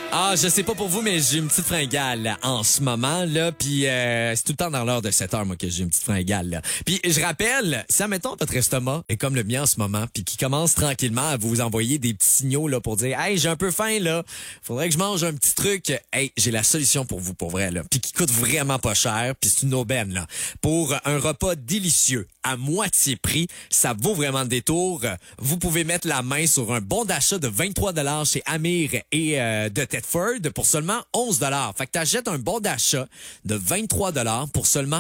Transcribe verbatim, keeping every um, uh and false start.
Ah, je sais pas pour vous, mais j'ai une petite fringale en ce moment, là. Puis euh, c'est tout le temps dans l'heure de sept heures, moi, que j'ai une petite fringale, là. Puis je rappelle, si, admettons, votre estomac est comme le mien en ce moment, puis qui commence tranquillement à vous envoyer des petits signaux, là, pour dire « Hey, j'ai un peu faim, là. Faudrait que je mange un petit truc. » Hey, j'ai la solution pour vous, pour vrai, là. Puis qui coûte vraiment pas cher, puis c'est une aubaine, là. Pour un repas délicieux, à moitié prix, ça vaut vraiment le détour. Vous pouvez mettre la main sur un bon d'achat de vingt-trois dollars chez Amir et euh, de Thetford pour seulement onze dollars. Fait que t'achètes un bon d'achat de vingt-trois dollars pour seulement